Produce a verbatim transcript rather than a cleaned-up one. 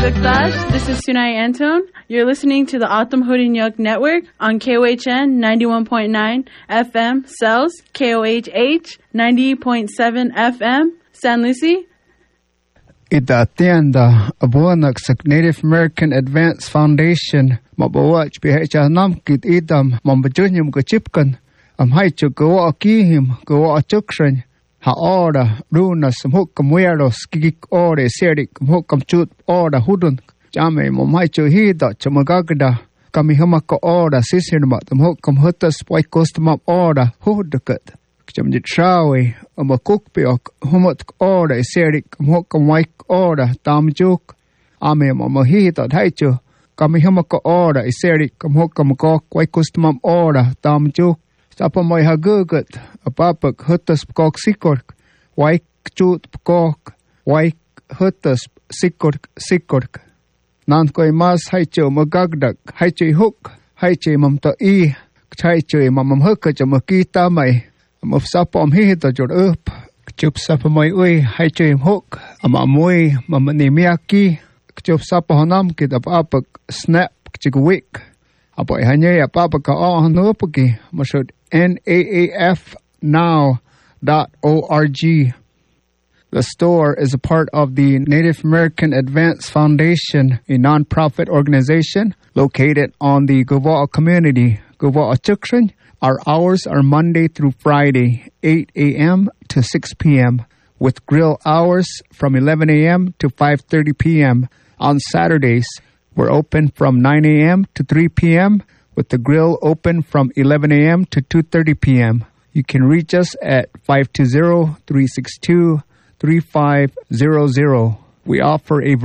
Bangladesh. This is Sunai Anton. You're listening to the Atam Hurinyuk Network on K O H N ninety-one point nine F M Cells, K O H H ninety point seven F M San Lucie. Ita tienda abuanak sa Native American Advance Foundation mabawach bihecha namkit idam mambajunyum kachipkan am haichu gawa kihim gawa chukran ha ora runa samhuk kamweros kikik ore serik mhuk kamchut ora hudun jame mamhaichu hida chamagagda kami hamaka ora sisirma mhuk kamhutas paikostamap ora hudukat Jamjit Trawe, a Makukpiok, Humut Ora, Serik, Mokam Waik Ora, Tamjuk, Amem, a Mahita, Haichu, Kamihamaka Ora, Serik, Mokam Gok, Waikustmam Ora, Tamjuk, Sapamai Hagugut, a Papak, Hutus Gok Sikork, Waik Chut Gok, Waik Hutus Sikork, Sikork. Nankoi Mas Haichu, Magagdak, Haichi Hook, Haichi Mamta E, Haichi Mamam Hukaja Makita Mai. Một sắp bom hít ở chỗ ướp chụp sắp mọi uy hay chơi hook ama mui mà mình niệm ki chụp sắp họ nam kia tập áp snap chỉ có week à bởi hai nhây áp áp cả ở nữa bực kì mà số N A A F now dot org. The store is a part of the Native American Advance Foundation, a non-profit organization located on the Gavoa community, Gavoa Chukran. Our hours are Monday through Friday, eight a.m. to six p.m., with grill hours from eleven a.m. to five thirty p.m. On Saturdays, we're open from nine a.m. to three p.m., with the grill open from eleven a.m. to two thirty p.m. You can reach us at five two zero, three six two, three five zero zero. We offer a